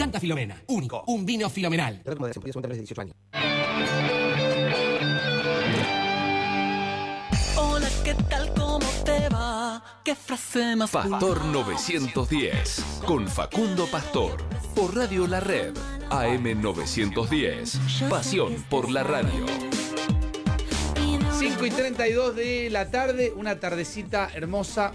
Santa Filomena, único, un vino filomenal. Hola, ¿qué tal? ¿Cómo te va? ¿Qué frase más Pastor 910 con Facundo Pastor por Radio La Red AM 910. Pasión por la radio. 5:32 de la tarde, una tardecita hermosa.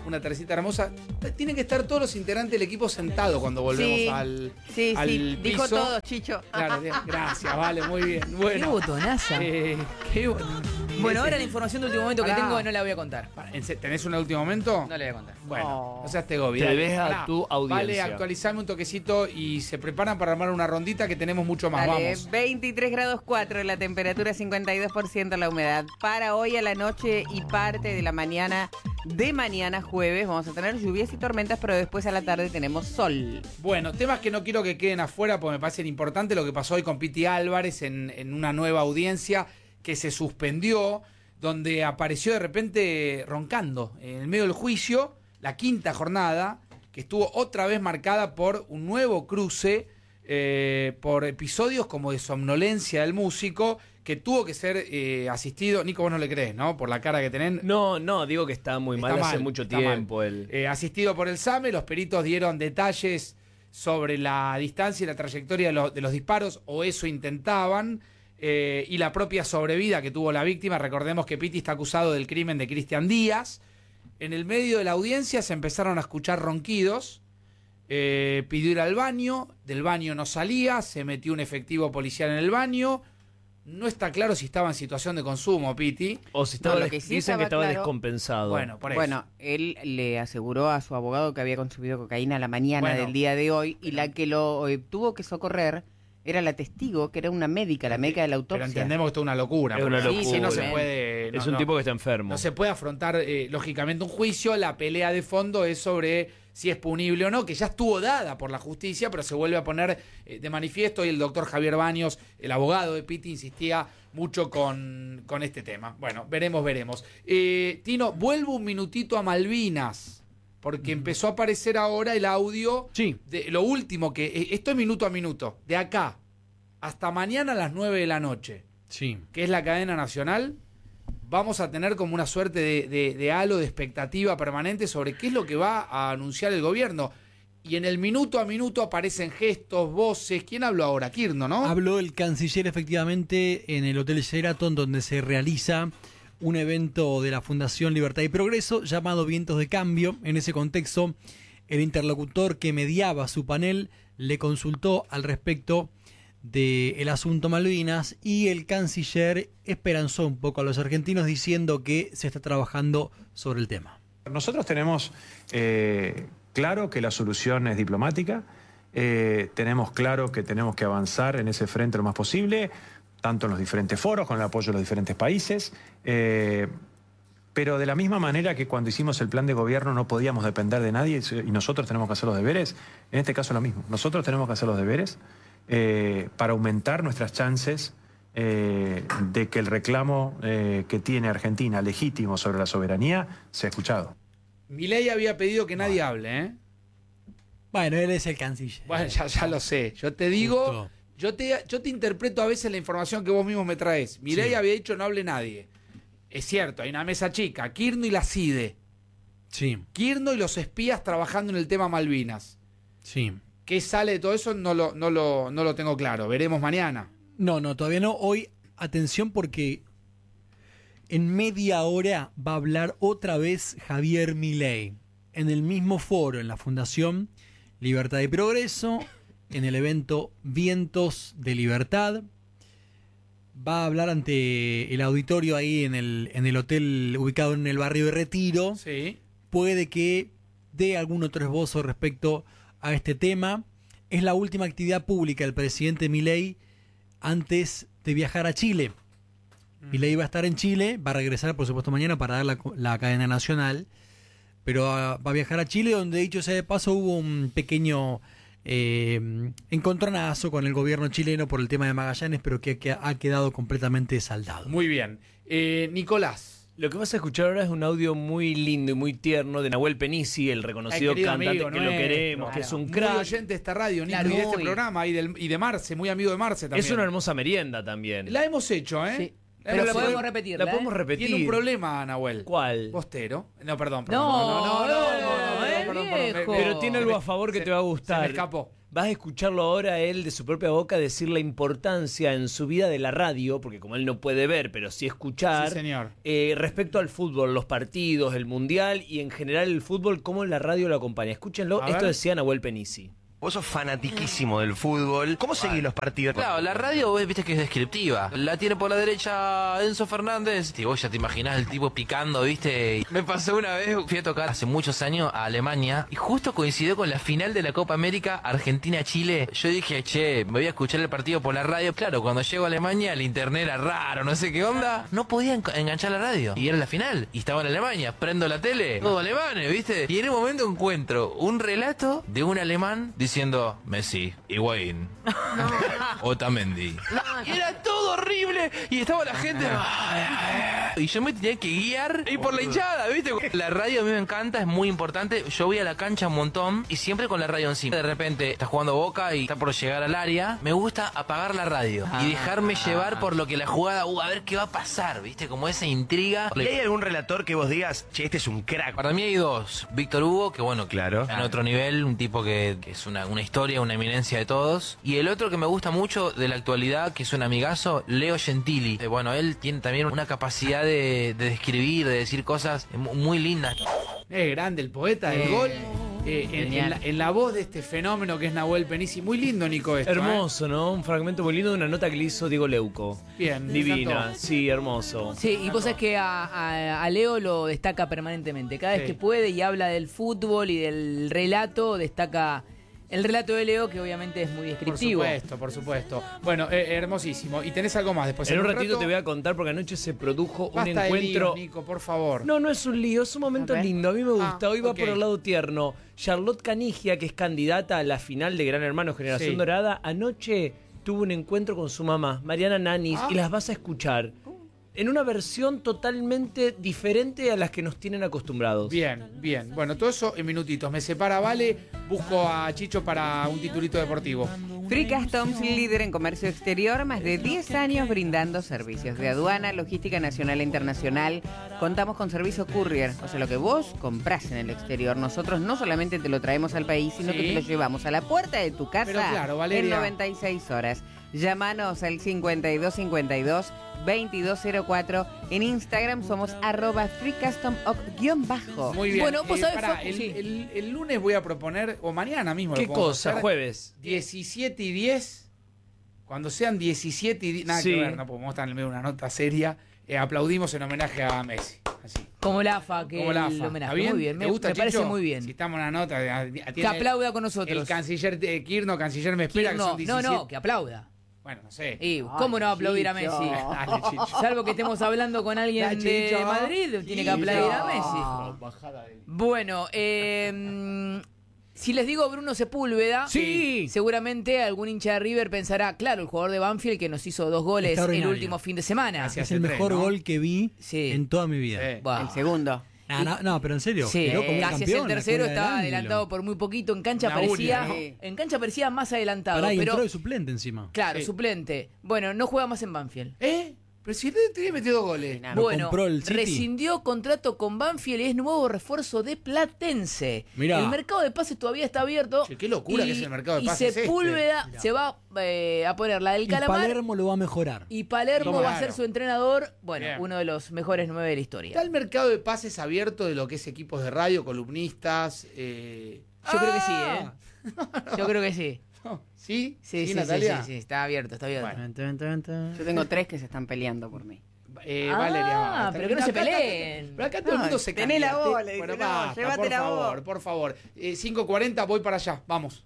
Tienen que estar todos los integrantes del equipo sentados cuando volvemos al piso. Dijo todo, Chicho. Claro, gracias, vale, muy bien. Bueno, Qué botonaza. qué Bueno, ahora la información de último momento que tengo no la voy a contar. ¿Tenés un último momento? No la voy a contar. Bueno, no seas tegobi. Te ves a tu audiencia. Vale, actualizame un toquecito y se preparan para armar una rondita que tenemos mucho más. Dale, Vamos. 23 grados 4, la temperatura 52% la humedad. Para hoy a la noche y parte de la mañana de mañana jueves vamos a tener lluvias y tormentas, pero después a la tarde tenemos sol. Bueno, temas que no quiero que queden afuera porque me parecen importantes. Lo que pasó hoy con Piti Álvarez en una nueva audiencia que se suspendió, donde apareció de repente roncando en el medio del juicio, la quinta jornada, que estuvo otra vez marcada por un nuevo cruce, por episodios como de somnolencia del músico, que tuvo que ser asistido. Nico, vos no le crees, ¿no? Por la cara que tenés. No, digo que está muy mal hace mucho tiempo. Asistido por el SAME, los peritos dieron detalles sobre la distancia y la trayectoria de los disparos, o eso intentaban. Y la propia sobrevida que tuvo la víctima. Recordemos que Piti está acusado del crimen de Cristian Díaz. En el medio de la audiencia se empezaron a escuchar ronquidos. Pidió ir al baño, del baño no salía, se metió un efectivo policial en el baño. No está claro si estaba en situación de consumo, Piti. O si estaba, lo que sí dicen que estaba claro, descompensado. Bueno, por eso. Bueno, él le aseguró a su abogado que había consumido cocaína a la mañana del día de hoy, y la que lo tuvo que socorrer era la testigo, que era una médica, la médica de la autopsia. Pero entendemos que esto es una locura. Es una locura. Sí, no se puede. Es un tipo que está enfermo. No se puede afrontar, lógicamente, un juicio. La pelea de fondo es sobre si es punible o no, que ya estuvo dada por la justicia, pero se vuelve a poner de manifiesto. Y el doctor Javier Baños, el abogado de Piti, insistía mucho con este tema. Bueno, veremos. Tino, vuelvo un minutito a Malvinas, porque empezó a aparecer ahora el audio de lo último, que esto es minuto a minuto, de acá hasta mañana a las 9 de la noche, que es la cadena nacional. Vamos a tener como una suerte de halo de expectativa permanente sobre qué es lo que va a anunciar el gobierno. Y en el minuto a minuto aparecen gestos, voces. ¿Quién habló ahora? Kirno, ¿no? Habló el canciller, efectivamente, en el Hotel Sheraton, donde se realiza un evento de la Fundación Libertad y Progreso llamado Vientos de Cambio. En ese contexto, el interlocutor que mediaba su panel le consultó al respecto del asunto Malvinas, y el canciller esperanzó un poco a los argentinos diciendo que se está trabajando sobre el tema. Nosotros tenemos claro que la solución es diplomática, tenemos claro que tenemos que avanzar en ese frente lo más posible, tanto en los diferentes foros, con el apoyo de los diferentes países, pero de la misma manera que cuando hicimos el plan de gobierno no podíamos depender de nadie y nosotros tenemos que hacer los deberes, en este caso lo mismo. Nosotros tenemos que hacer los deberes para aumentar nuestras chances de que el reclamo que tiene Argentina legítimo sobre la soberanía sea escuchado. Milei había pedido que nadie hable, ¿eh? Bueno, él es el canciller. Bueno, ya lo sé. Yo te digo, yo te interpreto a veces la información que vos mismo me traes. Milei había dicho no hable nadie. Es cierto, hay una mesa chica, Kirno y la CIDE. Sí. Kirno y los espías trabajando en el tema Malvinas. Sí. ¿Qué sale de todo eso? No lo tengo claro. Veremos mañana. No, todavía no. Hoy, atención, porque en media hora va a hablar otra vez Javier Milei. En el mismo foro, en la Fundación Libertad y Progreso, en el evento Vientos de Libertad. Va a hablar ante el auditorio ahí en el hotel ubicado en el barrio de Retiro. Sí. Puede que dé algún otro esbozo respecto a este tema. Es la última actividad pública del presidente Milei antes de viajar a Chile. Milei va a estar en Chile, va a regresar por supuesto mañana para dar la cadena nacional, pero va a viajar a Chile, donde dicho sea de paso hubo un pequeño encontronazo con el gobierno chileno por el tema de Magallanes, pero que ha quedado completamente saldado. Muy bien. Nicolás, Lo que vas a escuchar ahora es un audio muy lindo y muy tierno de Nahuel Penisi, el reconocido cantante amigo, que lo queremos, que es un Muy crack. oyente de esta radio, Nico, Claro, y de este muy. programa, y de Marce, muy amigo de Marce también. Es una hermosa merienda también. La hemos hecho, ¿eh? Sí. La Pero hemos podemos hecho. repetirla. La podemos repetir. Tiene un problema, Nahuel. ¿Cuál? Postero. No, perdón. No, Pero tiene algo a favor que te va a gustar. Se me escapó. Vas a escucharlo ahora él de su propia boca decir la importancia en su vida de la radio, porque como él no puede ver, pero sí escuchar, Sí, señor. Respecto al fútbol, los partidos, el mundial y en general el fútbol, cómo la radio lo acompaña. Escúchenlo, A esto ver. decía Nahuel Penisi. Vos sos fanatiquísimo del fútbol. ¿Cómo seguís los partidos? Claro, la radio, viste que es descriptiva. La tiene por la derecha Enzo Fernández. Y vos ya te imaginás el tipo picando, viste. Me pasó una vez, fui a tocar hace muchos años a Alemania y justo coincidió con la final de la Copa América Argentina-Chile. Yo dije, che, me voy a escuchar el partido por la radio. Claro, cuando llego a Alemania el internet era raro, no sé qué onda. No podía enganchar la radio. Y era la final. Y estaba en Alemania. Prendo la tele. Todo alemanes, viste. Y en un momento encuentro un relato de un alemán diciendo Messi, Higuaín, Otamendi. Y era todo horrible. Y estaba la gente. Y yo me tenía que guiar y por la hinchada, ¿viste? La radio a mí me encanta, es muy importante. Yo voy a la cancha un montón y siempre con la radio encima. De repente está jugando Boca y está por llegar al área. Me gusta apagar la radio y dejarme llevar por lo que la jugada, a ver qué va a pasar, ¿viste? Como esa intriga. ¿Y hay algún relator que vos digas, che, este es un crack? Para mí hay dos. Víctor Hugo, que bueno, Claro. en otro nivel, un tipo que es una historia, una eminencia de todos. Y el otro que me gusta mucho de la actualidad, que es un amigazo, Leo Gentili. Bueno, él tiene también una capacidad de describir, de decir cosas muy lindas. Es grande el poeta del gol. En la voz de este fenómeno que es Nahuel Penisi. Muy lindo, Nico, esto. Hermoso, ¿no? Un fragmento muy lindo de una nota que le hizo Diego Leuco. Bien, me Divina, encantó. sí, hermoso. Sí, y vos sabés que a Leo lo destaca permanentemente. Cada vez Sí. que puede y habla del fútbol y del relato, destaca el relato de Leo, que obviamente es muy descriptivo. Por supuesto. Bueno, hermosísimo. ¿Y tenés algo más después? En un ratito te voy a contar porque anoche se produjo un encuentro. De líos, Nico, por favor. No es un lío, es un momento A ver. lindo. A mí me gusta. Hoy va ok. por el lado tierno. Charlotte Canigia, que es candidata a la final de Gran Hermano Generación Sí. Dorada, anoche tuvo un encuentro con su mamá, Mariana Nanis, y las vas a escuchar en una versión totalmente diferente a las que nos tienen acostumbrados. Bien. Bueno, todo eso en minutitos. Me separa, Vale. Busco a Chicho para un titulito deportivo. Free Customs, líder en comercio exterior, más de 10 años brindando servicios de aduana, logística nacional e internacional. Contamos con servicio courier, o sea, lo que vos comprás en el exterior, nosotros no solamente te lo traemos al país, sino Sí. que te lo llevamos a la puerta de tu casa Pero claro, Valeria. en 96 horas. Llámanos al 5252-2204. En Instagram somos @freecustom_. Muy bien. Bueno, vos sabés, pará, Facu, el, sí. el lunes voy a proponer, o mañana mismo ¿Qué lo podemos cosa? hacer, Jueves. 17 y 10. Cuando sean 17 y 10. Nada Sí. que ver, no podemos estar en el medio de una nota seria. Aplaudimos en homenaje a Messi. Así. Como la AFA, que Como la el AFA. homenaje. ¿Está bien? Muy bien, ¿Te me gusta, parece Chicho? muy bien. Si estamos en una nota, Que aplauda con nosotros. El canciller Kirno, canciller me espera, que son 17. No, que aplauda. Bueno, no sé. Y, ¿cómo no va a aplaudir a Messi? Dale, Chicho. Salvo que estemos hablando con alguien Dale, de Chicho. Madrid, tiene que aplaudir a Messi. Bajada de... Bueno, si les digo Bruno Sepúlveda, Sí. seguramente algún hincha de River pensará, claro, el jugador de Banfield que nos hizo 2 goles el Extraordinario. último fin de semana. Gracias. Es el Hace mejor tres, ¿no? gol que vi Sí. en toda mi vida. Sí. Buah. El segundo. No, pero en serio. Sí, quedó como un casi es campeón, el la tercero, Copa del estaba Ángulo. adelantado por muy poquito, en cancha Una parecía, uña, ¿no? en cancha parecía más adelantado, Pará, y pero entró de suplente encima. claro, Sí. suplente. Bueno, no juega más en Banfield. Pero si te había metido goles. Lo Bueno, compró el City. rescindió contrato con Banfield y es nuevo refuerzo de Platense. Mirá. El mercado de pases todavía está abierto. Che, qué locura que es el mercado de pases Y Sepúlveda este. se va a poner la del Y Calamar. Palermo lo va a mejorar. Y Palermo Claro. va a ser su entrenador. Bueno, Bien. uno de los mejores 9 de la ¿Está historia. el mercado de pases abierto de lo que es equipos de radio, columnistas? Yo creo que sí, ¿eh? Yo creo que sí. ¿Sí? Sí, sí, Natalia? sí, está abierto, está abierto. Bueno. Yo tengo 3 que se están peleando por mí. Valeria. pero que no se peleen. Pero acá todo el mundo se Tené la candidate- bola, dice, Bueno, no, basta, llévate por la favor, bola. por favor. 5:40, voy para allá. Vamos.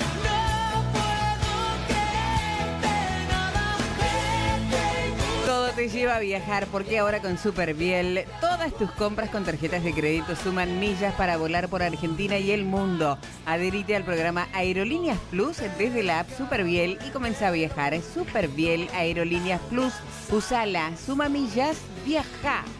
Todo te lleva a viajar, porque ahora con Superviel todas tus compras con tarjetas de crédito suman millas para volar por Argentina y el mundo. Adherite al programa Aerolíneas Plus desde la app Superviel y comienza a viajar. Superviel Aerolíneas Plus. Usala, suma millas, viaja.